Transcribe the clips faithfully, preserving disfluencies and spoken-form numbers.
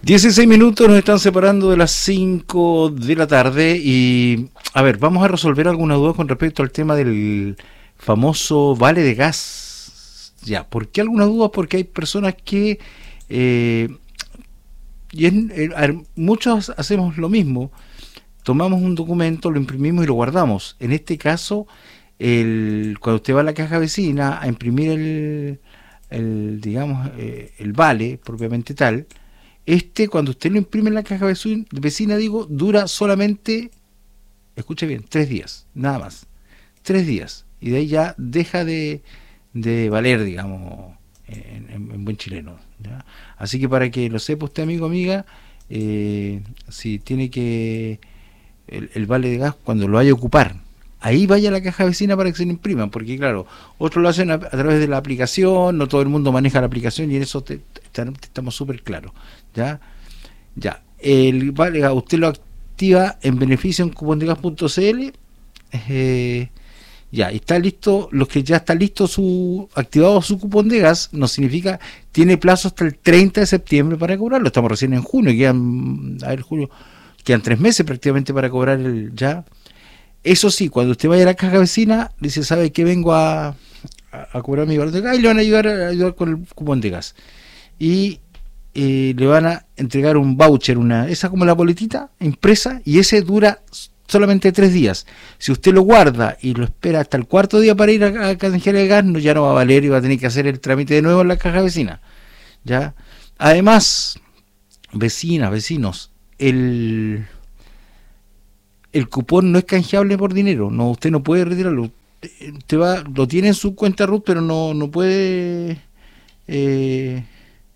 dieciséis minutos nos están separando de las cinco de la tarde y, a ver, vamos a resolver alguna duda con respecto al tema del famoso vale de gas. Ya, ¿por qué alguna duda? Porque hay personas que, eh, y es, eh, a ver, muchos hacemos lo mismo, tomamos un documento, lo imprimimos y lo guardamos. En este caso, el, cuando usted va a la caja vecina a imprimir el, el digamos, eh, el vale propiamente tal, este, cuando usted lo imprime en la caja vecina, vecina, digo, dura solamente, escuche bien, tres días, nada más. Tres días. Y de ahí ya deja de, de valer, digamos, en, en, en buen chileno, ¿ya? Así que para que lo sepa usted, amigo, amiga, eh, si tiene que, el, el vale de gas, cuando lo vaya a ocupar, ahí vaya a la caja vecina para que se lo impriman, porque claro, otros lo hacen a, a través de la aplicación, no todo el mundo maneja la aplicación y en eso te, te, te, estamos súper claros. Ya, ya. El vale, usted lo activa en beneficio en cupondegas punto c l. Eh, ya, y está listo. Los que ya está listo su activado su cupón de gas, no significa tiene plazo hasta el treinta de septiembre para cobrarlo. Estamos recién en junio, quedan, a ver, julio, quedan tres meses prácticamente para cobrar el ya. Eso sí, cuando usted vaya a la caja vecina, dice, ¿sabe que vengo a, a, a cobrar mi valor de gas? Y le van a ayudar a ayudar con el cupón de gas. Y Eh, le van a entregar un voucher, una esa como la boletita impresa, y ese dura solamente tres días. Si usted lo guarda y lo espera hasta el cuarto día para ir a, a canjear el gas, no, ya no va a valer y va a tener que hacer el trámite de nuevo en la caja vecina. ¿Ya? Además, vecinas, vecinos, el el cupón no es canjeable por dinero, no, usted no puede retirarlo. Usted va, lo tiene en su cuenta R U T, pero no, no puede eh,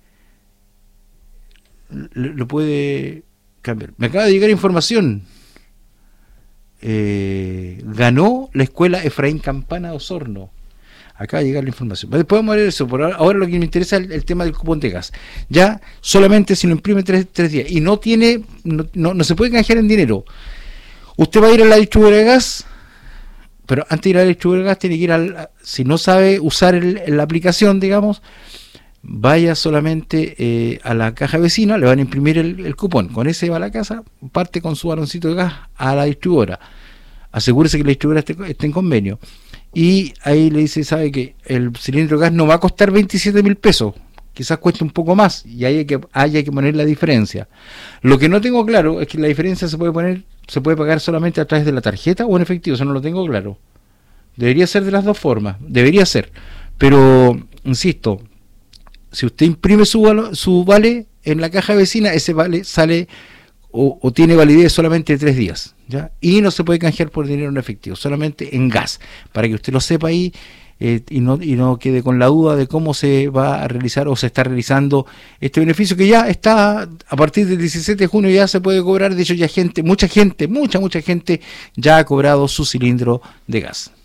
lo puede cambiar. Me acaba de llegar información. Eh, ganó la escuela Efraín Campana de Osorno. Acaba de llegar la información. Después vamos a ver eso. Por ahora, ahora lo que me interesa es el, el tema del cupón de gas. Ya solamente si lo imprime tres, tres días. Y no tiene, no, no, no se puede canjear en dinero. Usted va a ir a la distribuidora de gas, pero antes de ir a la distribuidora de gas tiene que ir al, si no sabe usar el, la aplicación, digamos, vaya solamente eh, a la caja vecina, le van a imprimir el, el cupón, con ese va a la casa, parte con su baloncito de gas a la distribuidora, asegúrese que la distribuidora esté, esté en convenio, y ahí le dice, sabe que el cilindro de gas no va a costar veintisiete mil pesos, quizás cueste un poco más, y ahí hay que, ahí hay que poner la diferencia. Lo que no tengo claro es que la diferencia se puede poner, se puede pagar solamente a través de la tarjeta o en efectivo, eso no lo tengo claro. Debería ser de las dos formas, debería ser, pero insisto, si usted imprime su, valo, su vale en la caja vecina, ese vale sale o, o tiene validez solamente tres días, ¿ya? Y no se puede canjear por dinero en efectivo, solamente en gas, para que usted lo sepa ahí eh, y, no, y no quede con la duda de cómo se va a realizar o se está realizando este beneficio que ya está a partir del diecisiete de junio, ya se puede cobrar. De hecho, ya gente, mucha gente, mucha, mucha gente ya ha cobrado su cilindro de gas.